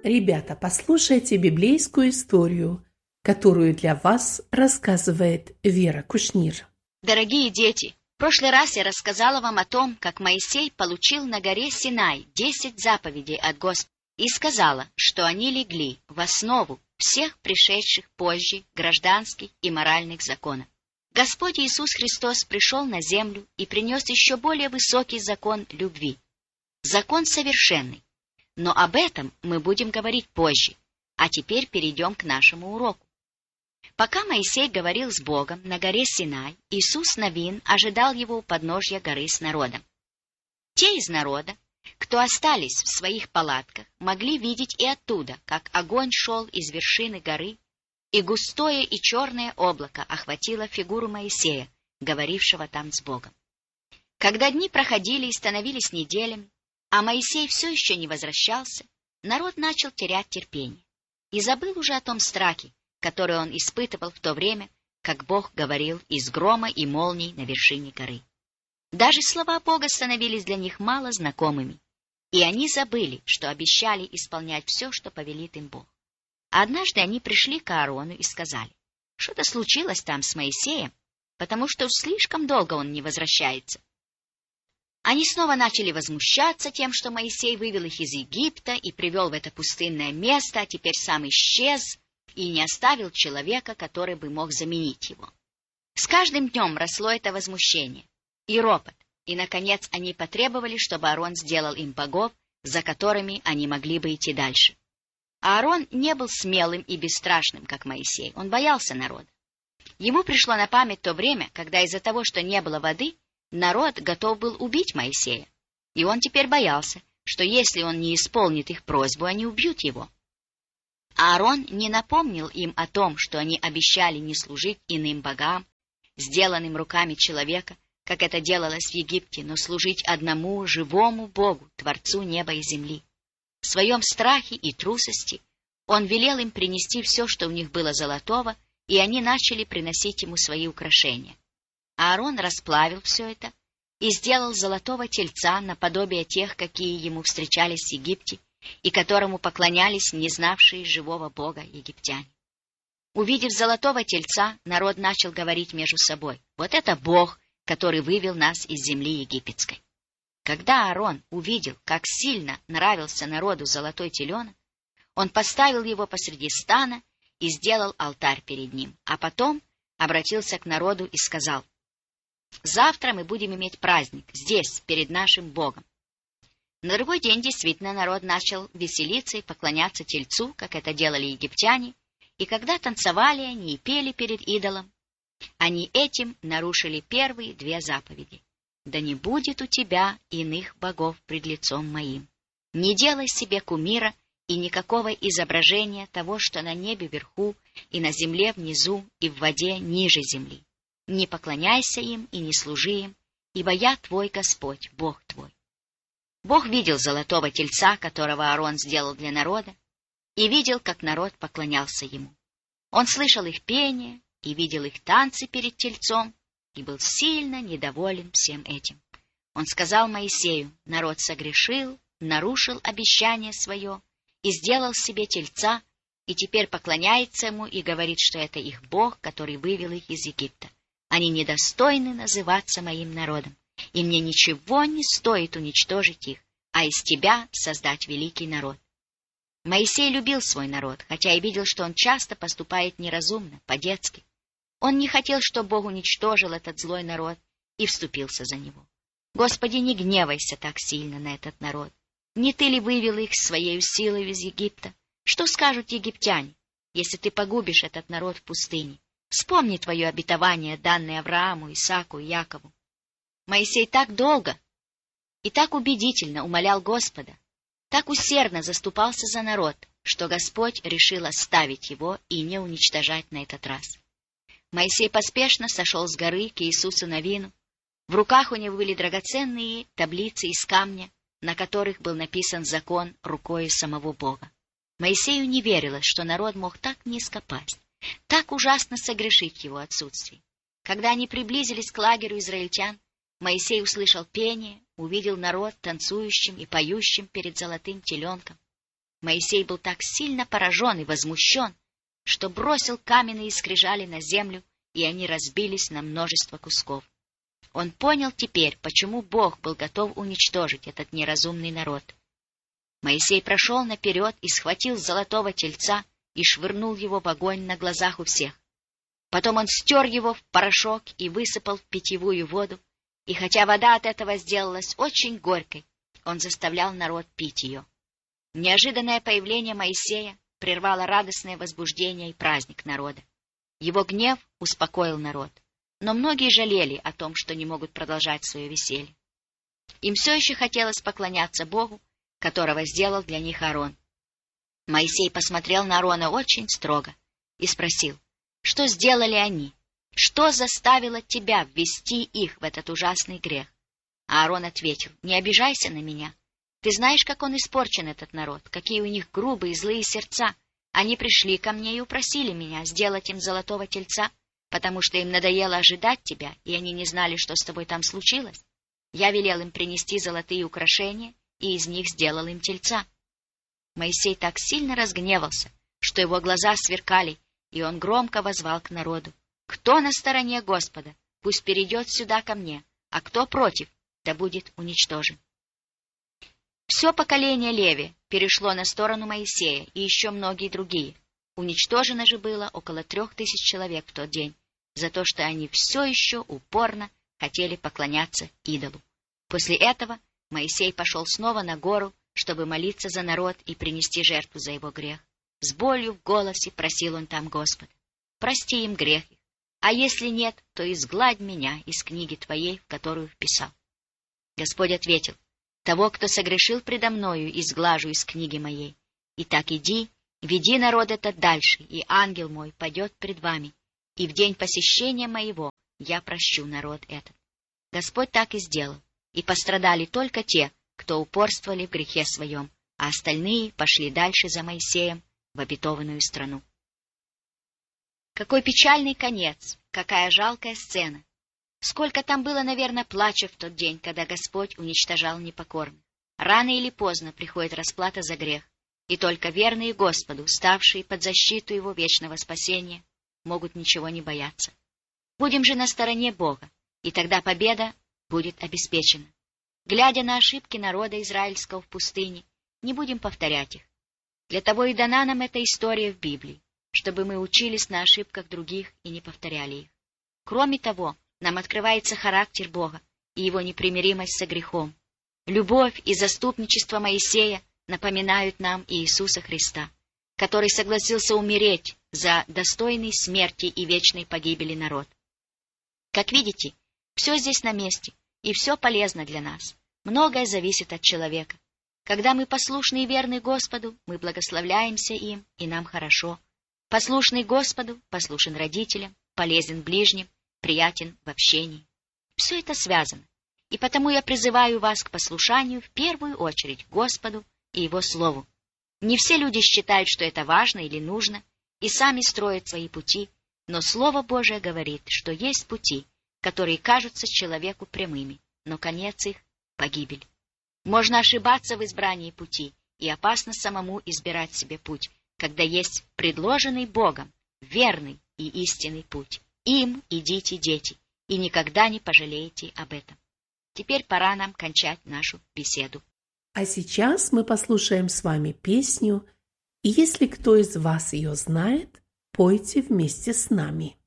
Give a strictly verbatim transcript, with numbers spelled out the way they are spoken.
Ребята, послушайте библейскую историю, которую для вас рассказывает Вера Кушнир. Дорогие дети, в прошлый раз я рассказала вам о том, как Моисей получил на горе Синай десять заповедей от Господа и сказала, что они легли в основу всех пришедших позже гражданских и моральных законов. Господь Иисус Христос пришел на землю и принес еще более высокий закон любви. Закон совершенный. Но об этом мы будем говорить позже, а теперь перейдем к нашему уроку. Пока Моисей говорил с Богом на горе Синай, Иисус Навин ожидал его у подножья горы с народом. Те из народа, кто остались в своих палатках, могли видеть и оттуда, как огонь шел из вершины горы, и густое и черное облако охватило фигуру Моисея, говорившего там с Богом. Когда дни проходили и становились неделями, а Моисей все еще не возвращался, народ начал терять терпение и забыл уже о том страхе, который он испытывал в то время, как Бог говорил из грома и молний на вершине горы. Даже слова Бога становились для них мало знакомыми, и они забыли, что обещали исполнять все, что повелит им Бог. Однажды они пришли к Аарону и сказали, что-то случилось там с Моисеем, потому что уж слишком долго он не возвращается. Они снова начали возмущаться тем, что Моисей вывел их из Египта и привел в это пустынное место, а теперь сам исчез и не оставил человека, который бы мог заменить его. С каждым днем росло это возмущение и ропот, и, наконец, они потребовали, чтобы Аарон сделал им богов, за которыми они могли бы идти дальше. Аарон не был смелым и бесстрашным, как Моисей, он боялся народа. Ему пришло на память то время, когда из-за того, что не было воды, народ готов был убить Моисея, и он теперь боялся, что если он не исполнит их просьбу, они убьют его. Аарон не напомнил им о том, что они обещали не служить иным богам, сделанным руками человека, как это делалось в Египте, но служить одному живому Богу, Творцу неба и земли. В своем страхе и трусости он велел им принести все, что у них было золотого, и они начали приносить ему свои украшения. Аарон расплавил все это и сделал золотого тельца наподобие тех, какие ему встречались в Египте и которому поклонялись не знавшие живого Бога египтяне. Увидев золотого тельца, народ начал говорить между собой: «Вот это Бог, который вывел нас из земли египетской». Когда Аарон увидел, как сильно нравился народу золотой теленок, он поставил его посреди стана и сделал алтарь перед ним, а потом обратился к народу и сказал: «Завтра мы будем иметь праздник здесь, перед нашим Богом». На другой день действительно народ начал веселиться и поклоняться тельцу, как это делали египтяне, и когда танцевали они и пели перед идолом, они этим нарушили первые две заповеди. «Да не будет у тебя иных богов пред лицом моим. Не делай себе кумира и никакого изображения того, что на небе вверху, и на земле внизу, и в воде ниже земли. Не поклоняйся им и не служи им, ибо я твой Господь, Бог твой». Бог видел золотого тельца, которого Аарон сделал для народа, и видел, как народ поклонялся ему. Он слышал их пение и видел их танцы перед тельцом, и был сильно недоволен всем этим. Он сказал Моисею: «Народ согрешил, нарушил обещание свое и сделал себе тельца, и теперь поклоняется ему и говорит, что это их Бог, который вывел их из Египта. Они недостойны называться моим народом, и мне ничего не стоит уничтожить их, а из тебя создать великий народ». Моисей любил свой народ, хотя и видел, что он часто поступает неразумно, по-детски. Он не хотел, чтобы Бог уничтожил этот злой народ, и вступился за него. «Господи, не гневайся так сильно на этот народ. Не ты ли вывел их своей силой из Египта? Что скажут египтяне, если ты погубишь этот народ в пустыне? Вспомни твое обетование, данное Аврааму, Исааку и Якову». Моисей так долго и так убедительно умолял Господа, так усердно заступался за народ, что Господь решил оставить его и не уничтожать на этот раз. Моисей поспешно сошел с горы к Иисусу Навину. В руках у него были драгоценные таблицы из камня, на которых был написан закон рукой самого Бога. Моисею не верилось, что народ мог так низко пасть, так ужасно согрешить в его отсутствии. Когда они приблизились к лагерю израильтян, Моисей услышал пение, увидел народ танцующим и поющим перед золотым теленком. Моисей был так сильно поражен и возмущен, что бросил каменные скрижали на землю, и они разбились на множество кусков. Он понял теперь, почему Бог был готов уничтожить этот неразумный народ. Моисей прошел наперед и схватил золотого тельца и швырнул его в огонь на глазах у всех. Потом он стер его в порошок и высыпал в питьевую воду, и хотя вода от этого сделалась очень горькой, он заставлял народ пить ее. Неожиданное появление Моисея прервало радостное возбуждение и праздник народа. Его гнев успокоил народ, но многие жалели о том, что не могут продолжать свое веселье. Им все еще хотелось поклоняться Богу, которого сделал для них Аарон. Моисей посмотрел на Аарона очень строго и спросил, что сделали они, что заставило тебя ввести их в этот ужасный грех. А Аарон ответил, не обижайся на меня. Ты знаешь, как он испорчен, этот народ, какие у них грубые и злые сердца. Они пришли ко мне и упросили меня сделать им золотого тельца, потому что им надоело ожидать тебя, и они не знали, что с тобой там случилось. Я велел им принести золотые украшения, и из них сделал им тельца. Моисей так сильно разгневался, что его глаза сверкали, и он громко воззвал к народу. Кто на стороне Господа, пусть перейдет сюда ко мне, а кто против, да будет уничтожен. Все поколение Леви перешло на сторону Моисея и еще многие другие. Уничтожено же было около трех тысяч человек в тот день, за то, что они все еще упорно хотели поклоняться идолу. После этого Моисей пошел снова на гору, чтобы молиться за народ и принести жертву за его грех. С болью в голосе просил он там Господа: прости им грех их, а если нет, то изгладь меня из книги твоей, в которую вписал. Господь ответил: того, кто согрешил предо мною, изглажу из книги моей. Итак, иди, веди народ этот дальше, и ангел мой пойдет пред вами, и в день посещения моего я прощу народ этот. Господь так и сделал, и пострадали только те, кто упорствовали в грехе своем, а остальные пошли дальше за Моисеем в обетованную страну. Какой печальный конец, какая жалкая сцена! Сколько там было, наверное, плача в тот день, когда Господь уничтожал непокорных. Рано или поздно приходит расплата за грех, и только верные Господу, ставшие под защиту Его вечного спасения, могут ничего не бояться. Будем же на стороне Бога, и тогда победа будет обеспечена. Глядя на ошибки народа израильского в пустыне, не будем повторять их. Для того и дана нам эта история в Библии, чтобы мы учились на ошибках других и не повторяли их. Кроме того, нам открывается характер Бога и Его непримиримость со грехом. Любовь и заступничество Моисея напоминают нам и Иисуса Христа, который согласился умереть за достойный смерти и вечной погибели народ. Как видите, все здесь на месте, и все полезно для нас. Многое зависит от человека. Когда мы послушны и верны Господу, мы благословляемся им, и нам хорошо. Послушный Господу, послушен родителям, полезен ближним, приятен в общении. Все это связано, и потому я призываю вас к послушанию в первую очередь Господу и Его Слову. Не все люди считают, что это важно или нужно, и сами строят свои пути, но Слово Божие говорит, что есть пути, которые кажутся человеку прямыми, но конец их — погибель. Можно ошибаться в избрании пути, и опасно самому избирать себе путь, когда есть предложенный Богом верный и истинный путь. Им идите, дети, и никогда не пожалеете об этом. Теперь пора нам кончать нашу беседу. А сейчас мы послушаем с вами песню, и если кто из вас ее знает, пойте вместе с нами.